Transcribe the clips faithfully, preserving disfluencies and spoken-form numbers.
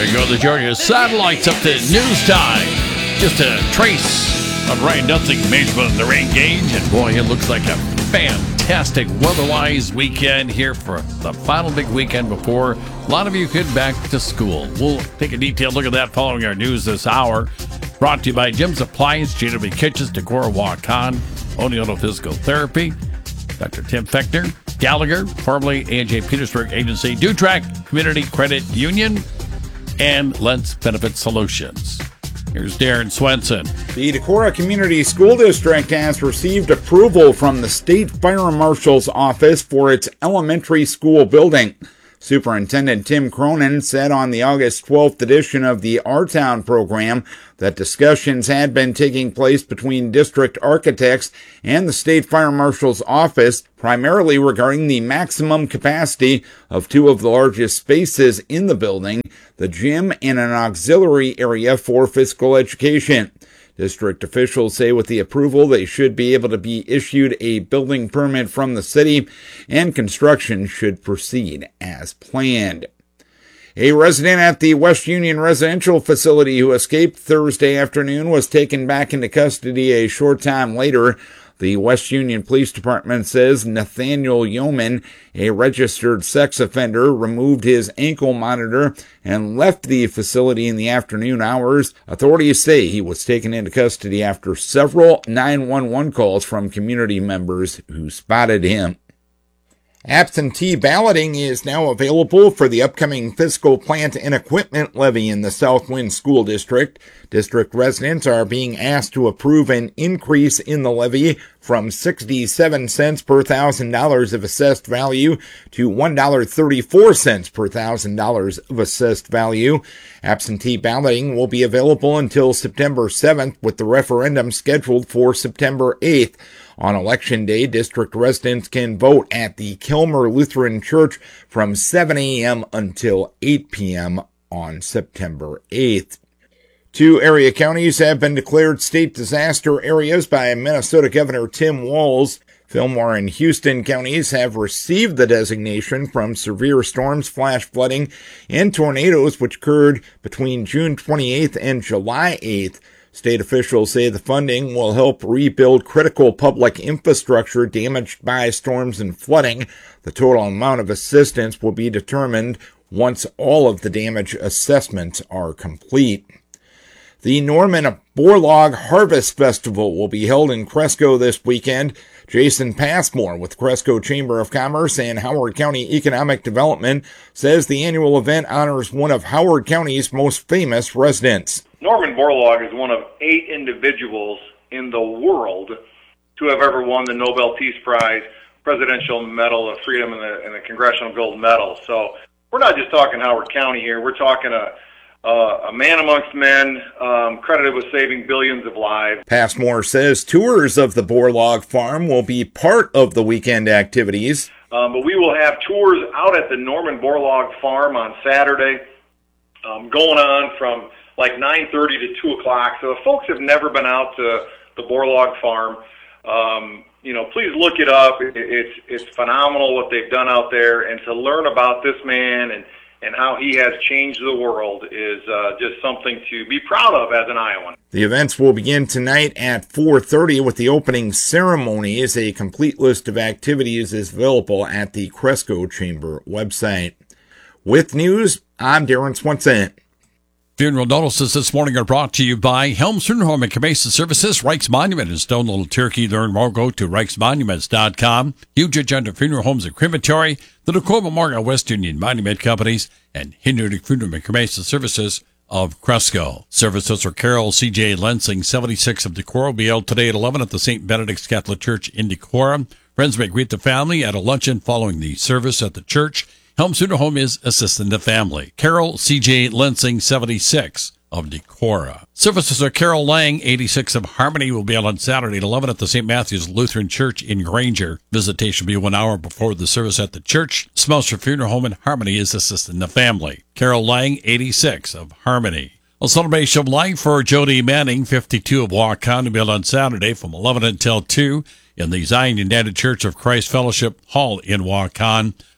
There you go, the Georgia satellites up to news time. Just a trace of Ryan Dunsing measurement of the rain gauge. And boy, it looks like a fantastic weather-wise weekend here for the final big weekend before a lot of you head back to school. We'll take a detailed look at that following our news this hour. Brought to you by Jim's Appliance, J W Kitchens, Decorah, Waukon, Oneonta Physical Therapy, Doctor Tim Fechner, Gallagher, formerly A and J Petersburg Agency, Dutrack Community Credit Union, and Lentz Benefit Solutions. Here's Darren Swenson. The Decorah Community School District has received approval from the State Fire Marshal's Office for its elementary school building. Superintendent Tim Cronin said on the August twelfth edition of the Our Town program that discussions had been taking place between district architects and the State Fire Marshal's Office, primarily regarding the maximum capacity of two of the largest spaces in the building, the gym and an auxiliary area for physical education. District officials say with the approval, they should be able to be issued a building permit from the city, and construction should proceed as planned. A resident at the West Union residential facility who escaped Thursday afternoon was taken back into custody a short time later. The West Union Police Department says Nathaniel Yeoman, a registered sex offender, removed his ankle monitor and left the facility in the afternoon hours. Authorities say he was taken into custody after several nine one one calls from community members who spotted him. Absentee balloting is now available for the upcoming fiscal plant and equipment levy in the Southwind School District. District residents are being asked to approve an increase in the levy from sixty-seven cents per thousand dollars of assessed value to one dollar and thirty-four cents per thousand dollars of assessed value. Absentee balloting will be available until September seventh, with the referendum scheduled for September eighth. On Election Day, district residents can vote at the Kilmer Lutheran Church from seven a.m. until eight p.m. on September eighth. Two area counties have been declared state disaster areas by Minnesota Governor Tim Walz. Fillmore and Houston counties have received the designation from severe storms, flash flooding, and tornadoes which occurred between June twenty-eighth and July eighth. State officials say the funding will help rebuild critical public infrastructure damaged by storms and flooding. The total amount of assistance will be determined once all of the damage assessments are complete. The Norman Borlaug Harvest Festival will be held in Cresco this weekend. Jason Passmore with Cresco Chamber of Commerce and Howard County Economic Development says the annual event honors one of Howard County's most famous residents. Norman Borlaug is one of eight individuals in the world to have ever won the Nobel Peace Prize, Presidential Medal of Freedom, and the, and the Congressional Gold Medal. So we're not just talking Howard County here. We're talking a Uh, a man amongst men, um, credited with saving billions of lives. Passmore says tours of the Borlaug farm will be part of the weekend activities. Um, but we will have tours out at the Norman Borlaug farm on Saturday, um, going on from like nine thirty to two o'clock. So if folks have never been out to the Borlaug farm, um, you know, please look it up. It, it's, it's phenomenal what they've done out there. And to learn about this man and and how he has changed the world is uh, just something to be proud of as an Iowan. The events will begin tonight at four thirty with the opening ceremonies. A complete list of activities is available at the Cresco Chamber website. With news, I'm Darren Swenson. Funeral notices this morning are brought to you by Helms Funeral Home and Cremation Services, Reichs Monument in Stone Little Turkey. Learn more, go to reichs monuments dot com. Huge Agenda Funeral Homes and Crematory, the Decorah Memorial West Union Monument Companies, and Hinderdick Funeral and Cremation Services of Cresco. Services for Carol C J Lensing, seventy-six of Decorah, will be held today at eleven at the Saint Benedict's Catholic Church in Decorah. Friends may greet the family at a luncheon following the service at the church. Helms Funeral Home is assisting the family. Carol C J Lensing, seventy-six of Decorah. Services are Carol Lang, eighty-six of Harmony, will be held on Saturday at eleven at the Saint Matthew's Lutheran Church in Granger. Visitation will be one hour before the service at the church. Smelser Funeral Home in Harmony is assisting the family. Carol Lang, eighty-six of Harmony. A celebration of life for Jody Manning, fifty-two of Waukon, will be held on Saturday from eleven until two in the Zion United Church of Christ Fellowship Hall in Waukon.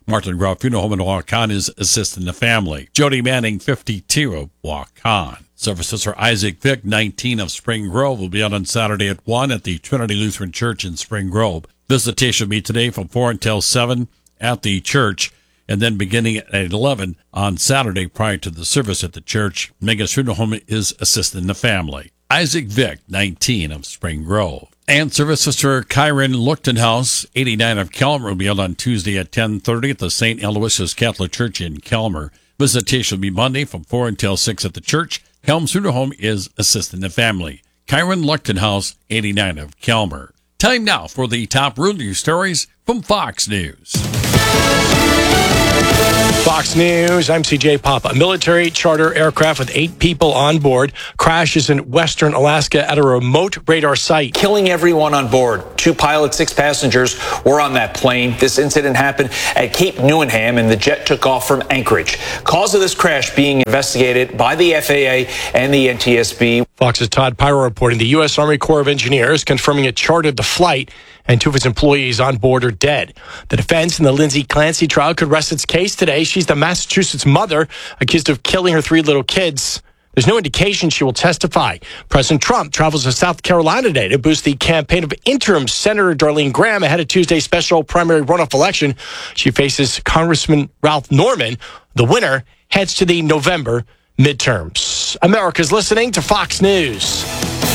Martin Groff Funeral Home in Waukon is assisting the family. Jody Manning, fifty-two, of Waukon. Services for Isaac Vick, nineteen, of Spring Grove, will be out on Saturday at one at the Trinity Lutheran Church in Spring Grove. Visitation will be today from four until seven at the church, and then beginning at eleven on Saturday prior to the service at the church. Mega's Funeral Home is assisting the family. Isaac Vick, nineteen, of Spring Grove. And services for Kyron Luchtenhaus, eighty-nine, of Kelmer, will be held on Tuesday at ten thirty at the Saint Aloysius Catholic Church in Kelmer. Visitation will be Monday from four until six at the church. Helms Funeral Home is assisting the family. Kyron Luchtenhaus, eighty-nine, of Kelmer. Time now for the top real news stories from Fox News. Fox News, I'm C J Papa. A military charter aircraft with eight people on board crashes in western Alaska at a remote radar site, killing everyone on board. Two pilots, six passengers were on that plane. This incident happened at Cape Newenham, and the jet took off from Anchorage. Cause of this crash being investigated by the F A A and the N T S B. Fox's Todd Pyro reporting the U S Army Corps of Engineers confirming it chartered the flight and two of its employees on board are dead. The defense in the Lindsay Clancy trial could rest its case today. She's the Massachusetts mother accused of killing her three little kids. There's no indication she will testify. President Trump travels to South Carolina today to boost the campaign of interim Senator Darlene Graham ahead of Tuesday's special primary runoff election. She faces Congressman Ralph Norman. The winner heads to the November midterms. America's listening to Fox News.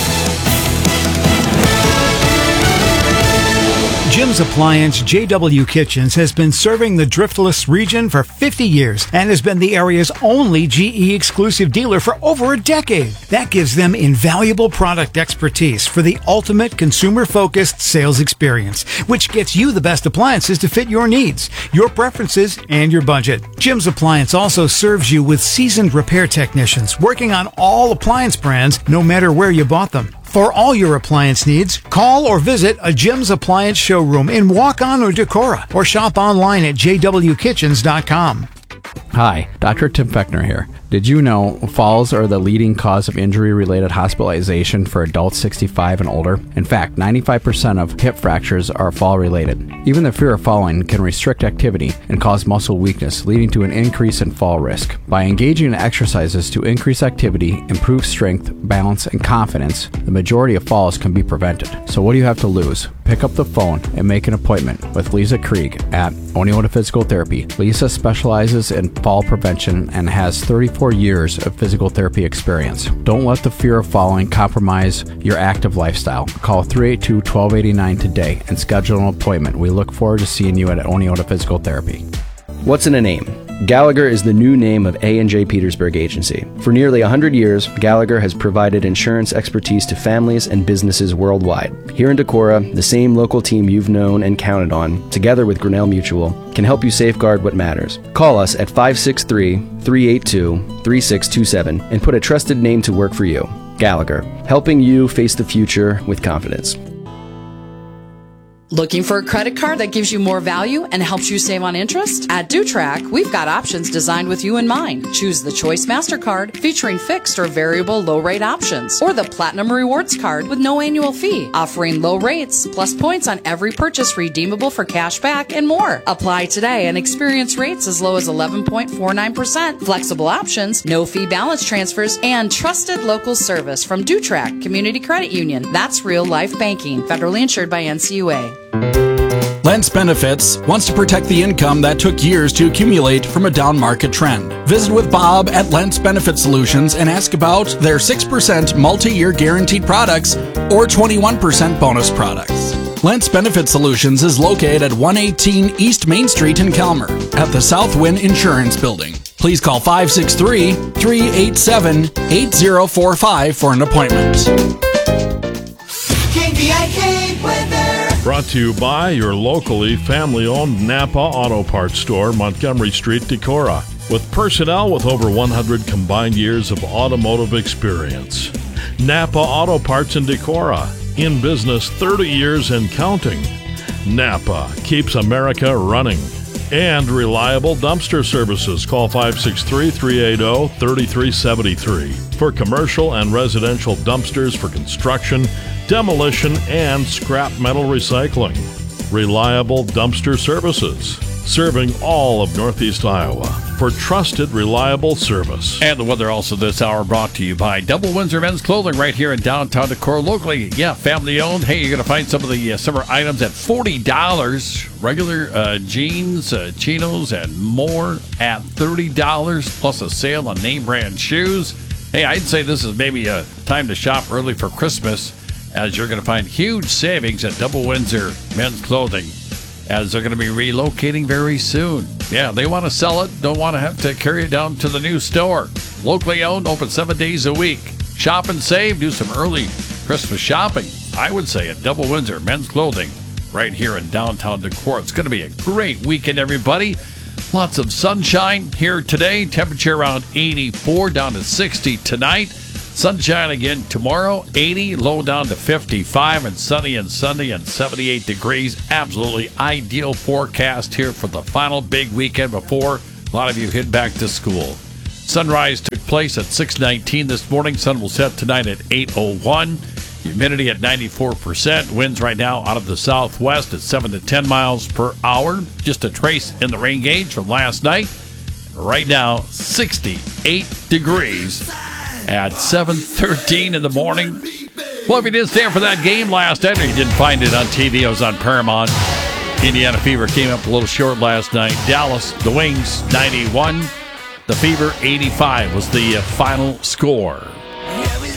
Jim's Appliance J W Kitchens has been serving the Driftless region for fifty years and has been the area's only G E exclusive dealer for over a decade. That gives them invaluable product expertise for the ultimate consumer-focused sales experience, which gets you the best appliances to fit your needs, your preferences, and your budget. Jim's Appliance also serves you with seasoned repair technicians working on all appliance brands, no matter where you bought them. For all your appliance needs, call or visit a Jim's Appliance showroom in Waukon or Decorah, or shop online at j w kitchens dot com. Hi, Doctor Tim Fechner here. Did you know falls are the leading cause of injury-related hospitalization for adults sixty-five and older? In fact, ninety-five percent of hip fractures are fall-related. Even the fear of falling can restrict activity and cause muscle weakness, leading to an increase in fall risk. By engaging in exercises to increase activity, improve strength, balance, and confidence, the majority of falls can be prevented. So what do you have to lose? Pick up the phone and make an appointment with Lisa Krieg at Oneota Physical Therapy. Lisa specializes in fall prevention and has thirty-four years of physical therapy experience. Don't let the fear of falling compromise your active lifestyle. Call three eight two, one two eight nine today and schedule an appointment. We look forward to seeing you at Oneota Physical Therapy. What's in a name? Gallagher is the new name of A and J Petersburg Agency. For nearly one hundred years, Gallagher has provided insurance expertise to families and businesses worldwide. Here in Decorah, the same local team you've known and counted on, together with Grinnell Mutual, can help you safeguard what matters. Call us at five six three, three eight two, three six two seven and put a trusted name to work for you. Gallagher, helping you face the future with confidence. Looking for a credit card that gives you more value and helps you save on interest? At DuTrack, we've got options designed with you in mind. Choose the Choice MasterCard featuring fixed or variable low rate options, or the Platinum Rewards card with no annual fee, offering low rates plus points on every purchase redeemable for cash back and more. Apply today and experience rates as low as eleven point four nine percent. Flexible options, no fee balance transfers, and trusted local service from DuTrack Community Credit Union. That's real life banking. Federally insured by N C U A. Lentz Benefits wants to protect the income that took years to accumulate from a down market trend. Visit with Bob at Lentz Benefit Solutions and ask about their six percent multi-year guaranteed products or twenty-one percent bonus products. Lentz Benefit Solutions is located at one eighteen East Main Street in Kelmer at the Southwind Insurance Building. Please call five six three, three eight seven, eight zero four five for an appointment. K V I K weather. Brought to you by your locally family-owned Napa Auto Parts store, Montgomery Street, Decorah, with personnel with over one hundred combined years of automotive experience. Napa Auto Parts in Decorah, in business thirty years and counting. Napa keeps America running. And reliable dumpster services. Call five six three, three eight zero, three three seven three for commercial and residential dumpsters for construction, demolition, and scrap metal recycling. Reliable dumpster services. serving all of Northeast Iowa for trusted, reliable service. And the weather also this hour brought to you by Double Windsor Men's Clothing right here in downtown Decorah. Locally, yeah, family owned. Hey, you're going to find some of the uh, summer items at forty dollars. Regular uh, jeans, uh, chinos, and more at thirty dollars, plus a sale on name brand shoes. Hey, I'd say this is maybe a time to shop early for Christmas, as you're going to find huge savings at Double Windsor Men's Clothing, as they're going to be relocating very soon. Yeah, they want to sell it, don't want to have to carry it down to the new store. Locally owned, open seven days a week. Shop and save, do some early Christmas shopping, I would say, at Double Windsor Men's Clothing right here in downtown Decorah. It's going to be a great weekend, everybody. Lots of sunshine here today. Temperature around eighty-four, down to sixty tonight. Sunshine again tomorrow, eighty, low down to fifty-five, and sunny and Sunday and seventy-eight degrees. Absolutely ideal forecast here for the final big weekend before a lot of you head back to school. Sunrise took place at six nineteen this morning. Sun will set tonight at eight oh one. Humidity at ninety-four percent. Winds right now out of the southwest at seven to ten miles per hour. Just a trace in the rain gauge from last night. Right now, sixty-eight degrees at seven thirteen in the morning. Well, if you did stand for that game last night, or you didn't find it on T V, it was on Paramount. Indiana Fever came up a little short last night. Dallas, the Wings, ninety-one. The Fever, eighty-five was the final score.